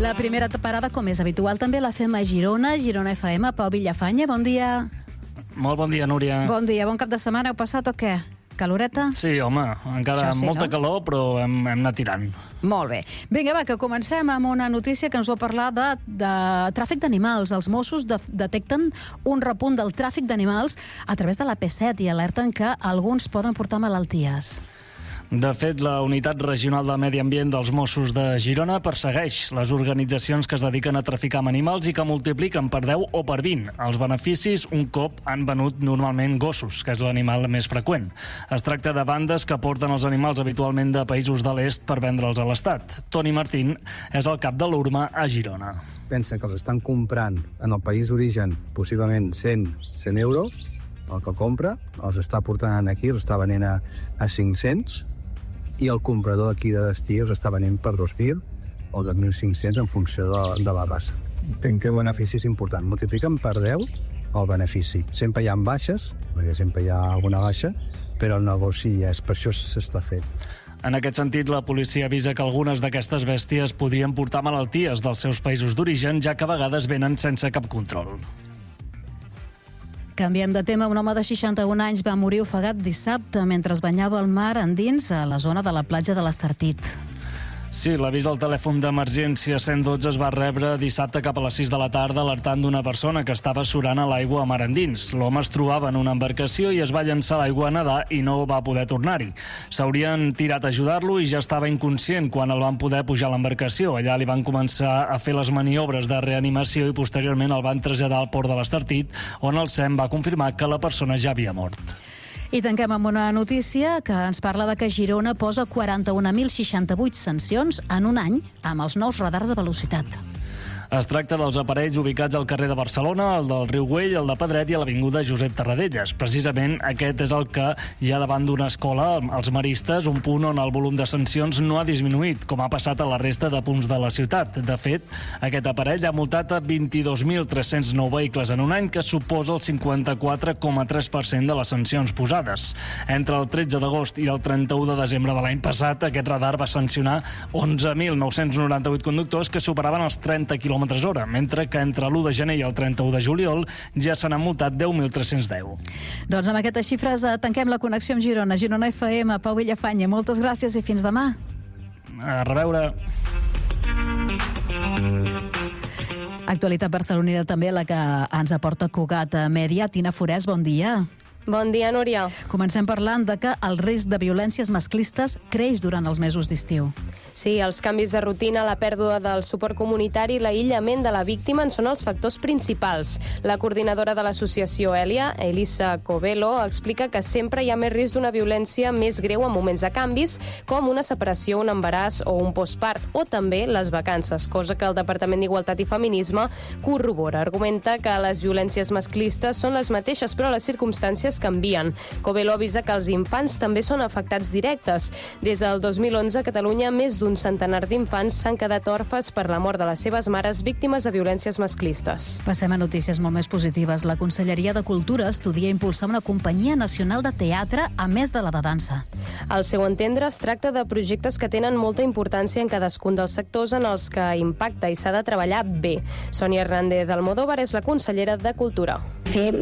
La primera parada, com és habitual, també la fem a Girona, Girona FM. Pau Villafanya, bon dia. Molt bon dia, Núria. Bon dia, bon cap de setmana. Heu passat o què? Caloreta? Sí, home, encara Sí, molta no? calor, però hem anat tirant. Molt bé. Vinga, va, que comencem amb una notícia que ens va parlar de tràfic d'animals. Els Mossos detecten un repunt del tràfic d'animals a través de la P7 i alerten que alguns poden portar malalties. De fet, la Unitat Regional de Medi Ambient dels Mossos de Girona persegueix les organitzacions que es dediquen a traficar amb animals i que multipliquen per 10 o per 20 els beneficis un cop han venut normalment gossos, que és l'animal més freqüent. Es tracta de bandes que porten els animals habitualment de països de l'est per vendre'ls a l'Estat. Toni Martín és el cap de l'URMA a Girona. Pensa que els estan comprant en el país d'origen possiblement 100 euros, el que compra, els està portant aquí, els està venent a 500, i el comprador aquí de destí els està venent per 2.000 o 2.500 en funció de la raça. Entenc que el benefici és important. Multipliquen per 10 el benefici. Sempre hi ha baixes, perquè sempre hi ha alguna baixa, però el negoci ja és, per això s'està fent. En aquest sentit, la policia avisa que algunes d'aquestes bèsties podrien portar malalties dels seus països d'origen, ja que a vegades venen sense cap control. Canviem de tema. Un home de 61 anys va morir ofegat dissabte mentre es banyava al mar endins a la zona de la platja de l'Estartit. Sí, l'avís al telèfon d'emergència 112 es va rebre dissabte cap a les 6 de la tarda alertant d'una persona que estava surant a l'aigua a mar endins. L'home es trobava en una embarcació i es va llançar a l'aigua a nedar i no va poder tornar-hi. S'haurien tirat a ajudar-lo i ja estava inconscient quan el van poder pujar a l'embarcació. Allà li van començar a fer les maniobres de reanimació i posteriorment el van traslladar al port de l'Estartit, on el SEM va confirmar que la persona ja havia mort. I tanquem amb una notícia que ens parla de que Girona posa 41.068 sancions en un any amb els nous radars de velocitat. Es tracta dels aparells ubicats al carrer de Barcelona, el del Riu Güell, el de Pedret i a l'avinguda Josep Tarradellas. Precisament aquest és el que hi ha davant d'una escola, els Maristes, un punt on el volum de sancions no ha disminuït, com ha passat a la resta de punts de la ciutat. De fet, aquest aparell ha multat a 22.309 vehicles en un any, que suposa el 54,3% de les sancions posades. Entre el 13 d'agost i el 31 de desembre de l'any passat, aquest radar va sancionar 11.998 conductors que superaven els 30 km/h, mentre que entre l'1 de gener i el 31 de juliol ja se n'han multat 10.310. Doncs amb aquestes xifres tanquem la connexió amb Girona. Girona FM, Pau Villafanya, moltes gràcies i fins demà. A reveure. Actualitat barcelonina també, la que ens aporta Cugat Mèdia. Tina Forès, bon dia. Bon dia, Núria. Comencem parlant de que el risc de violències masclistes creix durant els mesos d'estiu. Sí, els canvis de rutina, la pèrdua del suport comunitari i l'aïllament de la víctima en són els factors principals. La coordinadora de l'associació Èlia, Elisa Covelo, explica que sempre hi ha més risc d'una violència més greu en moments de canvis, com una separació, un embaràs o un postpart, o també les vacances, cosa que el Departament d'Igualtat i Feminisme corrobora. Argumenta que les violències masclistes són les mateixes, però les circumstàncies canvien. Covelo avisa que els infants també són afectats directes. Des del 2011 a Catalunya més d'un centenar d'infants s'han quedat orfes per la mort de les seves mares víctimes de violències masclistes. Passem a notícies molt més positives. La Conselleria de Cultura estudia impulsar una companyia nacional de teatre a més de la de dansa. Al seu entendre, es tracta de projectes que tenen molta importància en cadascun dels sectors en els que impacta i s'ha de treballar bé. Sònia Hernández Almodóvar és la consellera de Cultura. Fer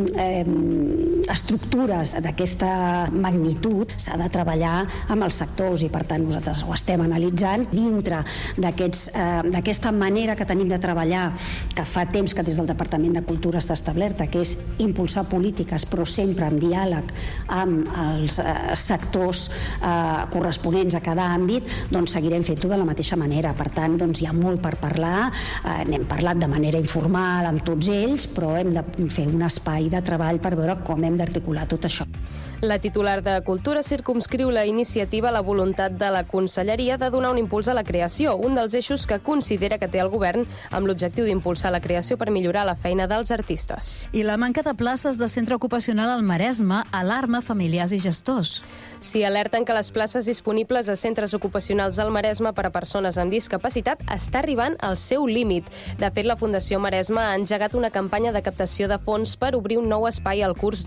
estructures d'aquesta magnitud s'ha de treballar amb els sectors i per tant nosaltres ho estem analitzant dintre d'aquesta manera que tenim de treballar, que fa temps que des del Departament de Cultura està establerta, que és impulsar polítiques però sempre en diàleg amb els sectors corresponents a cada àmbit, doncs seguirem fent-ho de la mateixa manera. Per tant, doncs hi ha molt per parlar, n'hem parlat de manera informal amb tots ells, però hem de fer un espai de treball per veure com hem d'articular tot això. La titular de Cultura circumscriu la iniciativa a la voluntat de la Conselleria de donar un impuls a la creació, un dels eixos que considera que té el govern amb l'objectiu d'impulsar la creació per millorar la feina dels artistes. I la manca de places de centre ocupacional al Maresme alarma familiars i gestors. Sí, alerten que les places disponibles a centres ocupacionals del Maresme per a persones amb discapacitat està arribant al seu límit. De fet, la Fundació Maresme ha engegat una campanya de captació de fons fons per obrir un nou espai al curs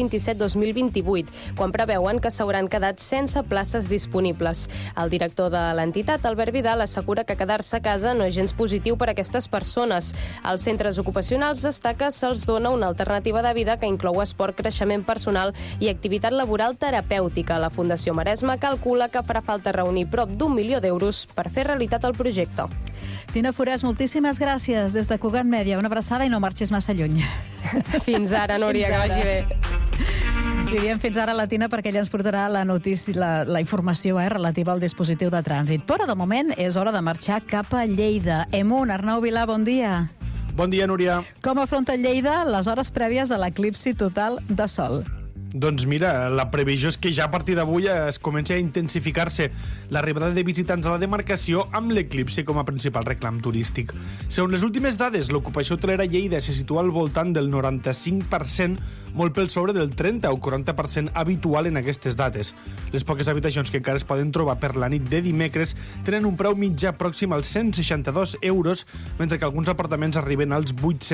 2027-2028, quan preveuen que s'hauran quedat sense places disponibles. El director de l'entitat, Albert Vidal, assegura que quedar-se a casa no és gens positiu per a aquestes persones. Als centres ocupacionals destaca se'ls dona una alternativa de vida que inclou esport, creixement personal i activitat laboral terapèutica. La Fundació Maresme calcula que farà falta reunir prop d'1 milió d'euros per fer realitat el projecte. Tina Forès, moltíssimes gràcies des de Cugat Mèdia. Una abraçada i no marxis massa lluny. Fins ara, Núria, que vagi bé. Li diem fins ara a la Tina perquè ella ens portarà la notícia, la informació relativa al dispositiu de trànsit. Però de moment és hora de marxar cap a Lleida. Emun, Arnau Vilà, bon dia. Bon dia, Núria. Com afronta Lleida les hores prèvies a l'eclipsi total de sol? Doncs mira, la previsió és que ja a partir d'avui es comença a intensificar-se l'arribada de visitants a la demarcació amb l'eclipsi com a principal reclam turístic. Segons les últimes dades, l'ocupació hotelera a Lleida se situa al voltant del 95%, molt pel sobre del 30 o 40% habitual en aquestes dates. Les poques habitacions que encara es poden trobar per la nit de dimecres tenen un preu mitjà pròxim als 162 euros, mentre que alguns apartaments arriben als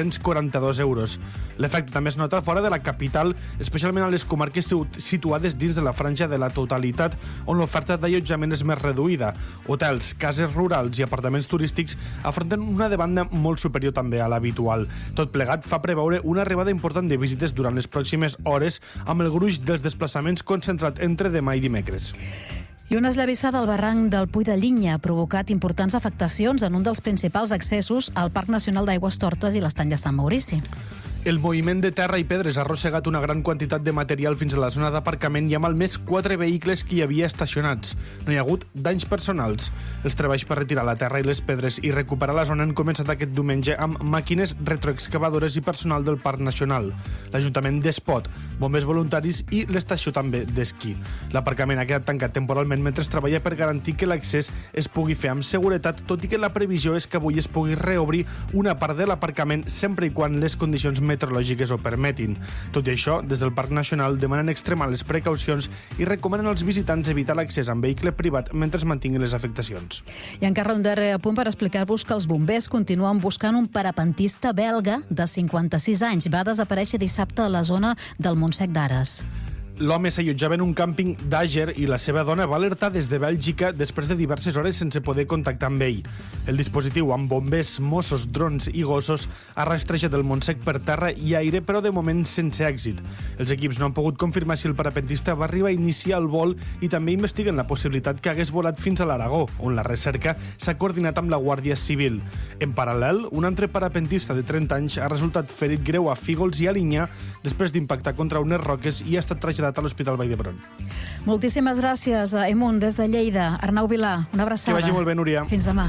842 euros. L'efecte també es nota fora de la capital, especialment a les comarques situades dins de la franja de la totalitat, on l'oferta d'allotjament és més reduïda. Hotels, cases rurals i apartaments turístics afronten una demanda molt superior també a l'habitual. Tot plegat fa preveure una arribada important de visites durant les pròximes hores, amb el gruix dels desplaçaments concentrat entre demà i dimecres. I una esllavissada al barranc del Puy de Linya ha provocat importants afectacions en un dels principals accessos al Parc Nacional d'Aigües Tortes i l'Estany de Sant Maurici. El moviment de terra i pedres ha arrossegat una gran quantitat de material fins a la zona d'aparcament i amb almenys 4 vehicles que hi havia estacionats. No hi ha hagut danys personals. Els treballs per retirar la terra i les pedres i recuperar la zona han començat aquest diumenge amb màquines retroexcavadores i personal del Parc Nacional, l'Ajuntament d'Espot, bombers voluntaris i l'estació també d'esquí. L'aparcament ha quedat tancat temporalment mentre es treballa per garantir que l'accés es pugui fer amb seguretat, tot i que la previsió és que avui es pugui reobrir una part de l'aparcament sempre i quan les condicions meteorològiques ho permetin. Tot i això, des del Parc Nacional demanen extremar les precaucions i recomanen als visitants evitar l'accés amb vehicle privat mentre es mantinguin les afectacions. I encara un darrer apunt per explicar-vos que els bombers continuen buscant un parapentista belga de 56 anys. Va desaparèixer dissabte a la zona del Montsec d'Ares. L'home s'allotjava en un càmping d'Àger i la seva dona va alertar des de Bèlgica després de diverses hores sense poder contactar amb ell. El dispositiu amb bombers, Mossos, drons i gossos ha rastrejat el Montsec per terra i aire, però de moment sense èxit. Els equips no han pogut confirmar si el parapentista va arribar a iniciar el vol i també investiguen la possibilitat que hagués volat fins a l'Aragó, on la recerca s'ha coordinat amb la Guàrdia Civil. En paral·lel, un altre parapentista de 30 anys ha resultat ferit greu a Fígols i Alinyà després d'impactar contra unes roques i ha estat traslladat a l'Hospital Vall d'Hebron. Moltíssimes gràcies, Emun, des de Lleida. Arnau Vilà, una abraçada. Que vagi molt bé, Núria. Fins demà.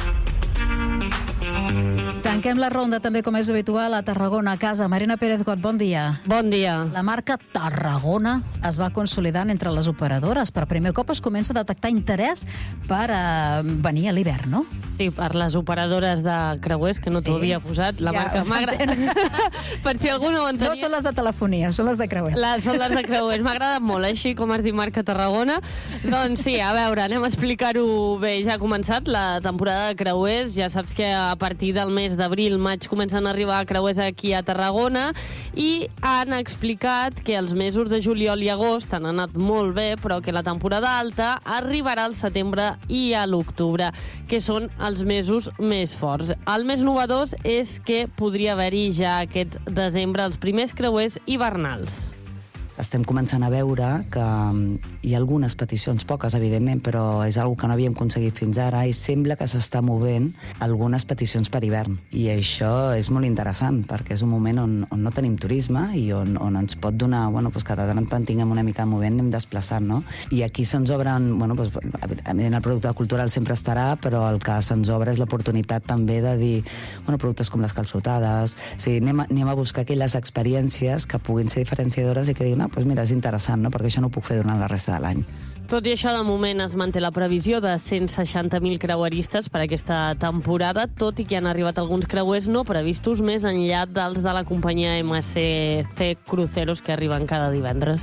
Tanquem la ronda també, com és habitual, a Tarragona, a casa. Marina Pérez-Got, bon dia. Bon dia. La marca Tarragona es va consolidant entre les operadores. Per primer cop es comença a detectar interès per venir a l'hivern, no? Sí, per les operadores de creuers, que no t'ho havia posat. La marca per si algú no ho entenia. No són les de telefonia, són les de creuers. Són les de creuers. M'ha agradat molt, així com has dit marca Tarragona. Doncs sí, a veure, anem a explicar-ho bé. Ja ha començat la temporada de creuers. Ja saps que a partir del mes d'abril, maig, comencen a arribar creuers aquí a Tarragona i han explicat que els mesos de juliol i agost han anat molt bé, però que la temporada alta arribarà al setembre i a l'octubre, que són els mesos més forts. El més novedós és que podria haver-hi ja aquest desembre els primers creuers hivernals. Estem començant a veure que hi ha algunes peticions, poques, evidentment, però és una que no havíem aconseguit fins ara i sembla que s'està movent algunes peticions per hivern. I això és molt interessant, perquè és un moment on no tenim turisme i on ens pot donar, que de tant en tant tinguem una mica de moviment, anem desplaçant, no? I aquí se'ns obren, el producte cultural sempre estarà, però el que se'ns obre és l'oportunitat també de dir, productes com les calçotades, o sigui, anem a buscar aquelles experiències que puguin ser diferenciadores i que diuen, mira, és interessant, no? Perquè això no ho puc fer durant la resta de l'any. Tot i això, de moment es manté la previsió de 160.000 creueristes per aquesta temporada, tot i que han arribat alguns creuers no previstos més enllà dels de la companyia MSC Cruceros que arriben cada divendres.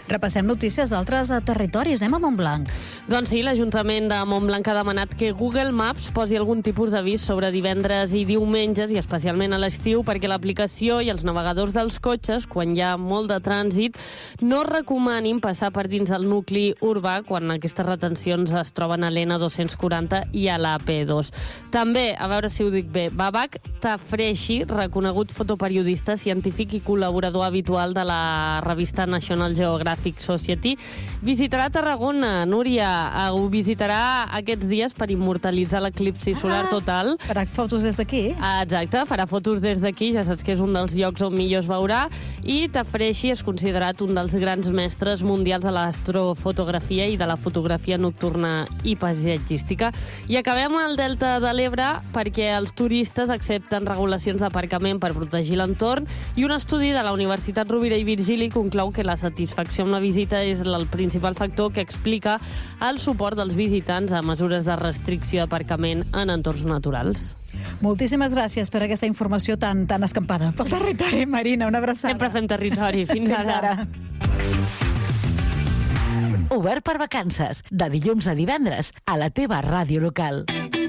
Repassem notícies d'altres territoris. Anem a Montblanc. Doncs sí, l'Ajuntament de Montblanc ha demanat que Google Maps posi algun tipus d'avís sobre divendres i diumenges, i especialment a l'estiu, perquè l'aplicació i els navegadors dels cotxes, quan hi ha molt de trànsit, no recomanin passar per dins del nucli urbà quan aquestes retencions es troben a l'N240 i a l'AP2. També, a veure si ho dic bé, Babak Tafreshi, reconegut fotoperiodista, científic i col·laborador habitual de la revista National Geographic Society, visitarà Tarragona. Núria, ho visitarà aquests dies per immortalitzar l'eclipsi solar total. Farà fotos des d'aquí? Exacte, farà fotos des d'aquí, ja saps que és un dels llocs on millor es veurà, i Tafreshi és considerat un dels grans mestres mundials de l'astrofotografia i de la fotografia nocturna i paisatgística. I acabem al Delta de l'Ebre perquè els turistes accepten regulacions d'aparcament per protegir l'entorn, i un estudi de la Universitat Rovira i Virgili conclou que la satisfacció amb la visita és el principal factor que explica el suport dels visitants a mesures de restricció d'aparcament en entorns naturals. Moltíssimes gràcies per aquesta informació tan escampada pel territori, Marina. Una abraçada. Sempre fem territori. Fins ara. Obert per vacances, de dilluns a divendres, a la teva ràdio local.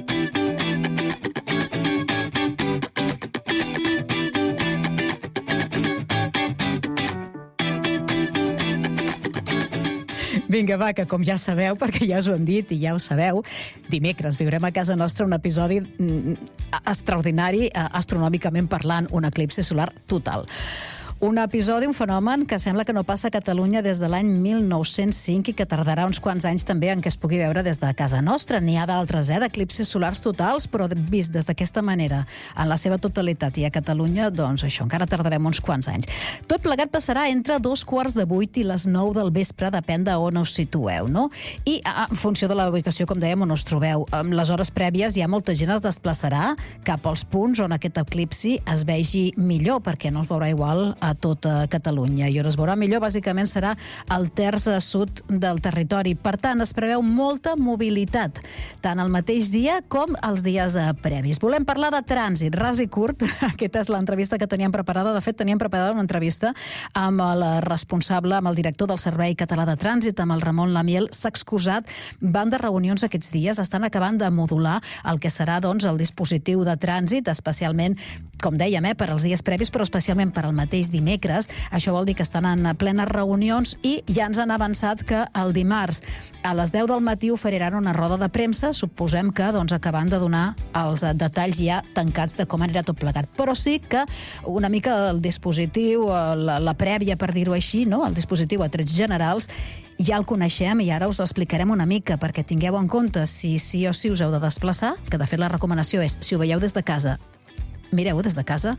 Vinga, va, que com ja sabeu, perquè ja us ho hem dit i ja ho sabeu, dimecres viurem a casa nostra un episodi extraordinari, astronòmicament parlant, un eclipsi solar total. Un episodi, un fenomen que sembla que no passa a Catalunya des de l'any 1905 i que tardarà uns quants anys també en què es pugui veure des de casa nostra. N'hi ha d'altres, d'eclipsis solars totals, però vist des d'aquesta manera, en la seva totalitat i a Catalunya, doncs això, encara tardarem uns quants anys. Tot plegat passarà entre 2:15 i les 9 del vespre, depèn d'on us situeu, no? I en funció de la ubicació, com dèiem, on us trobeu. En les hores prèvies ja molta gent es desplaçarà cap als punts on aquest eclipsi es vegi millor, perquè no es veurà igual a tota Catalunya. I on es veurà millor, bàsicament, serà el terç sud del territori. Per tant, es preveu molta mobilitat, tant el mateix dia com els dies previs. Volem parlar de trànsit, ras i curt. Aquesta és l'entrevista que teníem preparada. De fet, teníem preparada una entrevista amb el responsable, amb el director del Servei Català de Trànsit, amb el Ramon Lamiel. S'ha excusat. Van de reunions aquests dies. Estan acabant de modular el que serà, doncs, el dispositiu de trànsit, especialment, com dèiem, per als dies previs, però especialment per al mateix dimecres. Això vol dir que estan en plenes reunions i ja ens han avançat que el dimarts a les 10 del matí oferiran una roda de premsa, suposem que acabant de donar els detalls ja tancats de com anirà tot plegat. Però sí que una mica el dispositiu, la prèvia, per dir-ho així, no? El dispositiu a trets generals, ja el coneixem i ara us l'explicarem una mica perquè tingueu en compte si sí o sí us heu de desplaçar, que de fet la recomanació és, si ho veieu des de casa, mireu des de casa,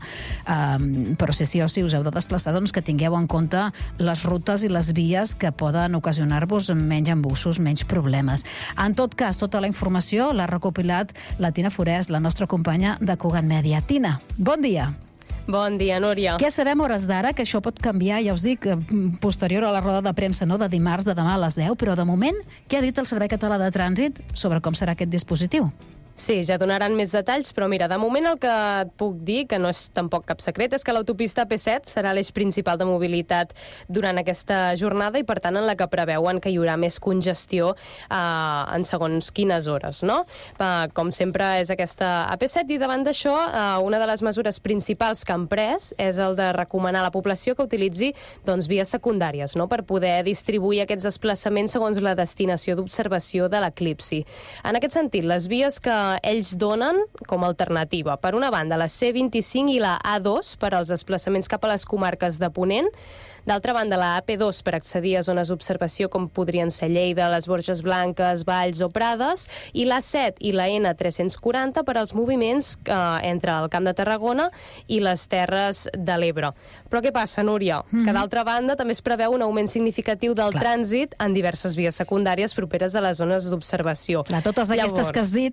però si sí o sí us heu de desplaçar, doncs que tingueu en compte les rutes i les vies que poden ocasionar-vos menys embussos, menys problemes. En tot cas, tota la informació l'ha recopilat la Tina Forès, la nostra companya de Cugat Mèdia. Tina, bon dia. Bon dia, Núria. Què sabem a hores d'ara? Que això pot canviar, ja us dic, posterior a la roda de premsa, no?, de dimarts, de demà a les 10, però de moment, què ha dit el Servei Català de Trànsit sobre com serà aquest dispositiu? Sí, ja donaran més detalls, però mira, de moment el que et puc dir, que no és tampoc cap secret, és que l'autopista AP7 serà l'eix principal de mobilitat durant aquesta jornada i, per tant, en la que preveuen que hi haurà més congestió en segons quines hores, no? Com sempre és aquesta AP7 i davant d'això una de les mesures principals que han pres és el de recomanar a la població que utilitzi vies secundàries, no?, per poder distribuir aquests desplaçaments segons la destinació d'observació de l'eclipsi. En aquest sentit, les vies que ells donen com a alternativa. Per una banda, la C25 i la A2 per als desplaçaments cap a les comarques de Ponent. D'altra banda, la AP2 per accedir a zones d'observació com podrien ser Lleida, les Borges Blanques, Valls o Prades, i la 7 i la N340 per als moviments entre el Camp de Tarragona i les Terres de l'Ebre. Però què passa, Núria? Que d'altra banda també es preveu un augment significatiu del trànsit en diverses vies secundàries properes a les zones d'observació. Totes aquestes que has dit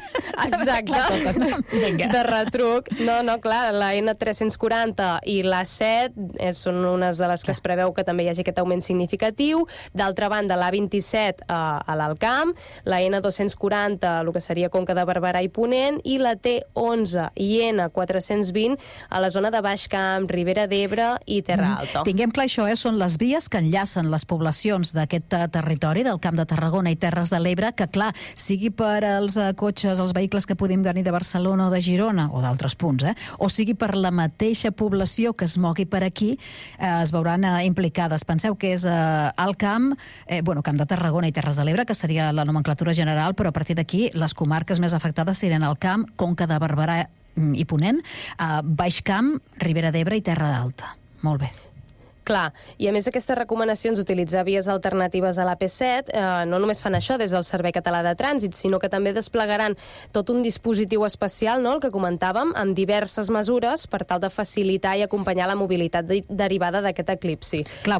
Exacte. Totes, no? Vinga. De retruc. No, clar, la N340 i l'A7 són unes de les que es preveu que també hi hagi aquest augment significatiu. D'altra banda, l'A27 a l'Alcamp, la N240, el que seria Conca de Barberà i Ponent, i la T11 i N420 a la zona de Baix Camp, Ribera d'Ebre i Terra Alta. Tinguem clar això, són les vies que enllacen les poblacions d'aquest territori, del Camp de Tarragona i Terres de l'Ebre, que clar, sigui per als cotxes, els vehicles que podem venir de Barcelona o de Girona, o d'altres punts, o sigui per la mateixa població que es mogui per aquí, es veuran implicades. Penseu que és el Camp, Camp de Tarragona i Terres de l'Ebre, que seria la nomenclatura general, però a partir d'aquí les comarques més afectades serien el Camp, Conca de Barberà i Ponent, Baix Camp, Ribera d'Ebre i Terra Alta. Molt bé. Clar, i a més aquestes recomanacions d'utilitzar vies alternatives a l'AP7 no només fan això des del Servei Català de Trànsit, sinó que també desplegaran tot un dispositiu especial, no?, el que comentàvem, amb diverses mesures per tal de facilitar i acompanyar la mobilitat derivada d'aquest eclipsi. Clar,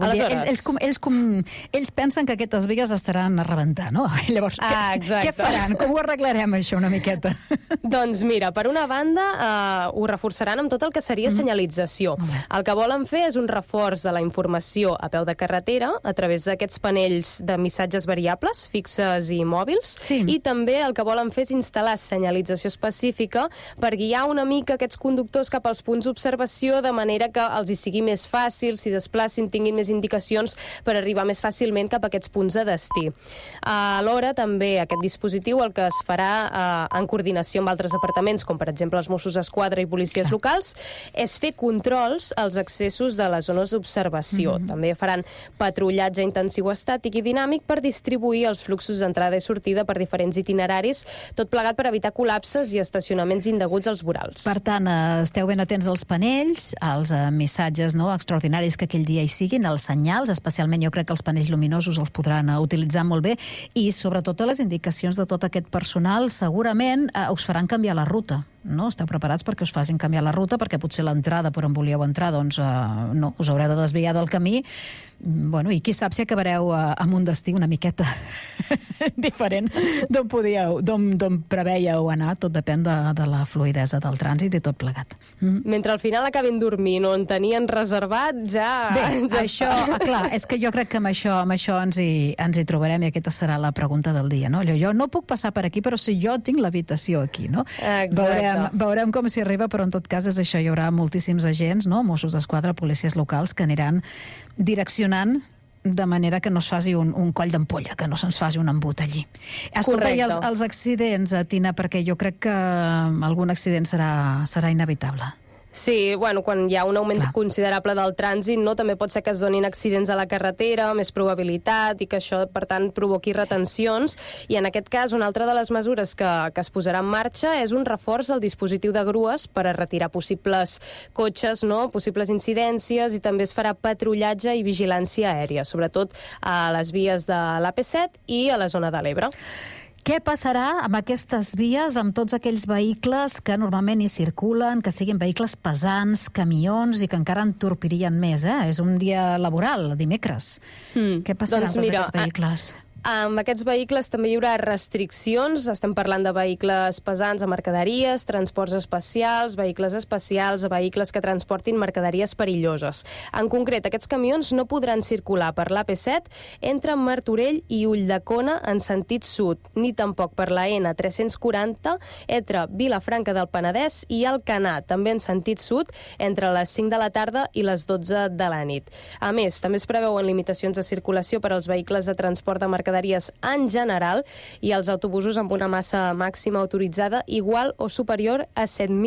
ells pensen que aquestes vies estaran a rebentar, no? Llavors, què faran? Com ho arreglarem, això, una miqueta? Doncs mira, per una banda, ho reforçaran amb tot el que seria senyalització. El que volen fer és un reforç de la informació a peu de carretera a través d'aquests panells de missatges variables, fixes i mòbils, i també el que volen fer és instal·lar senyalització específica per guiar una mica aquests conductors cap als punts d'observació de manera que els hi sigui més fàcil, s'hi desplacin, tinguin més indicacions per arribar més fàcilment cap a aquests punts de destí. Alhora, també aquest dispositiu el que es farà en coordinació amb altres departaments, com per exemple els Mossos d'Esquadra i policies locals, és fer controls als accessos de les zones d'observació. També faran patrullatge intensiu estàtic i dinàmic per distribuir els fluxos d'entrada i sortida per diferents itineraris, tot plegat per evitar col·lapses i estacionaments indeguts als vorals. Per tant, esteu ben atents als panells, als missatges extraordinaris que aquell dia hi siguin, els senyals, especialment jo crec que els panells luminosos els podran utilitzar molt bé, i sobretot a les indicacions de tot aquest personal segurament us faran canviar la ruta. No? Esteu preparats perquè us facin canviar la ruta, perquè potser l'entrada per on volíeu entrar, doncs no, us haureu de desviar del camí. I qui sap si acabareu amb un destí una miqueta diferent d'on preveieu anar. Tot depèn de la fluïdesa del trànsit i tot plegat. Mentre al final acabin dormint on tenien reservat, això, clar, és que jo crec que amb això ens hi trobarem, i aquesta serà la pregunta del dia, no? Jo no puc passar per aquí, però si jo tinc l'habitació aquí, no? Veurem com s'hi arriba, però en tot cas és això, hi haurà moltíssims agents, no? Mossos d'Esquadra, policies locals, que aniran direccionant de manera que no es faci un coll d'ampolla, que no se'ns faci un embut allí. Escolta, i els accidents, Tina, perquè jo crec que algun accident serà inevitable. Sí, quan hi ha un augment considerable del trànsit, també pot ser que es donin accidents a la carretera, més probabilitat, i que això, per tant, provoqui retencions. I en aquest cas, una altra de les mesures que es posarà en marxa és un reforç al dispositiu de grues per a retirar possibles cotxes, possibles incidències, i també es farà patrullatge i vigilància aèria, sobretot a les vies de l'AP7 i a la zona de l'Ebre. Què passarà amb aquestes vies, amb tots aquells vehicles que normalment hi circulen, que siguin vehicles pesants, camions, i que encara entorpirien més, És un dia laboral, dimecres. Què passarà amb tots aquests vehicles? Amb aquests vehicles també hi haurà restriccions. Estem parlant de vehicles pesants a mercaderies, transports especials, vehicles que transportin mercaderies perilloses. En concret, aquests camions no podran circular per l'AP7 entre Martorell i Ulldecona en sentit sud, ni tampoc per la N340 entre Vilafranca del Penedès i Alcanar, també en sentit sud, entre les 5 de la tarda i les 12 de la nit. A més, també es preveuen limitacions de circulació per als vehicles de transport de mercaderies en general i els autobusos amb una massa màxima autoritzada igual o superior a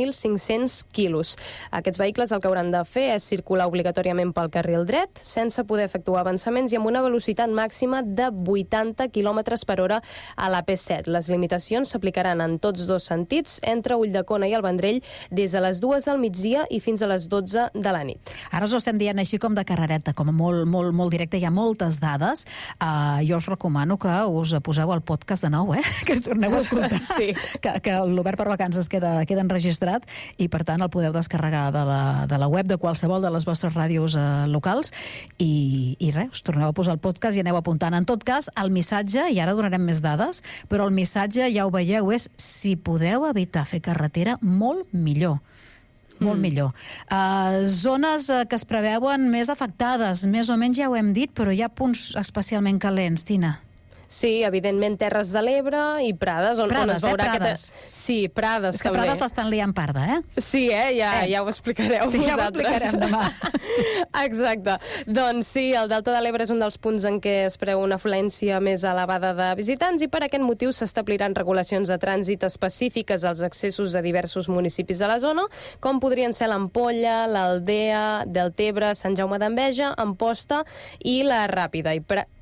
7.500 quilos. Aquests vehicles el que hauran de fer és circular obligatòriament pel carril dret, sense poder efectuar avançaments i amb una velocitat màxima de 80 km per hora a l'AP7. Les limitacions s'aplicaran en tots dos sentits, entre Ulldecona i el Vendrell, des de les 2 del migdia i fins a les 12 de la nit. Ara us ho estem dient així com de carrereta, com molt directe, hi ha moltes dades. Jo us recomano recomano que us poseu el podcast de nou, que us torneu a escoltar. Sí. Que l'Obert per Vacances queda enregistrat i, per tant, el podeu descarregar de la web de qualsevol de les vostres ràdios locals i res, us torneu a posar el podcast i aneu apuntant. En tot cas, el missatge, i ara donarem més dades, però el missatge, ja ho veieu, és si podeu evitar fer carretera, molt millor. Molt millor. Zones que es preveuen més afectades, més o menys ja ho hem dit, però hi ha punts especialment calents, Tina. Sí, evidentment, Terres de l'Ebre i Prades, on es veurà Prades. Sí, Prades, és que també. Prades l'estan liant parda, Sí, ja ho explicareu sí, vosaltres. ja ho explicarem demà. Exacte. Doncs sí, el Delta de l'Ebre és un dels punts en què es preveu una afluència més elevada de visitants i per aquest motiu s'establiran regulacions de trànsit específiques als accessos a diversos municipis de la zona, com podrien ser l'Ampolla, l'Aldea, Deltebre, Sant Jaume d'Enveja, Amposta i la Ràpita.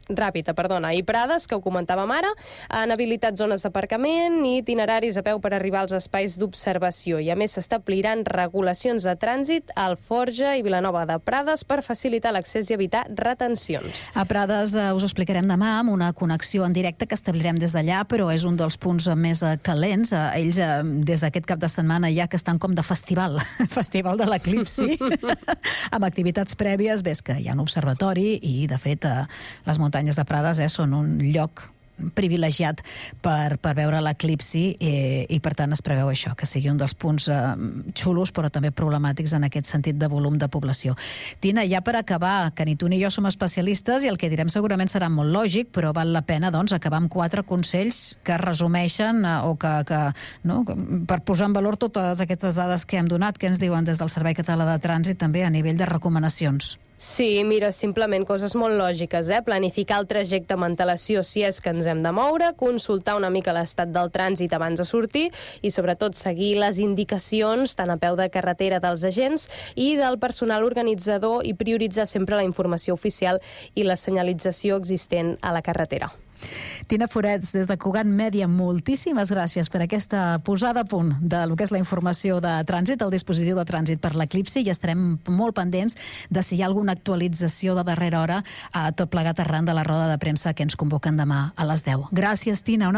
I Prades, que ho comentàvem ara, han habilitat zones d'aparcament i itineraris a peu per arribar als espais d'observació. I a més s'establiran regulacions de trànsit a Alforja i Vilanova de Prades per facilitar l'accés i evitar retencions. A Prades us ho explicarem demà amb una connexió en directe que establirem des d'allà, però és un dels punts més calents. Ells des d'aquest cap de setmana ja que estan com de festival, festival de l'eclipsi, amb activitats prèvies. Ves que hi ha un observatori i, de fet, les muntanyes de Prades són un lloc privilegiat per veure l'eclipsi i per tant es preveu això, que sigui un dels punts xulos però també problemàtics en aquest sentit de volum de població. Tina, ja per acabar, que ni tu ni jo som especialistes i el que direm segurament serà molt lògic, però val la pena doncs acabar amb 4 consells que resumeixen o que no, per posar en valor totes aquestes dades que hem donat, que ens diuen des del Servei Català de Trànsit també a nivell de recomanacions. Sí, mira, simplement coses molt lògiques, planificar el trajecte amb antelació si és que ens hem de moure, consultar una mica l'estat del trànsit abans de sortir i sobretot seguir les indicacions tant a peu de carretera dels agents i del personal organitzador i prioritzar sempre la informació oficial i la senyalització existent a la carretera. Tina Forets, des de Cugat Mèdia, moltíssimes gràcies per aquesta posada a punt de lo que és la informació de trànsit, el dispositiu de trànsit per l'eclipsi, i estarem molt pendents de si hi ha alguna actualització de darrera hora tot plegat arran de la roda de premsa que ens convoquen demà a les 10. Gràcies, Tina.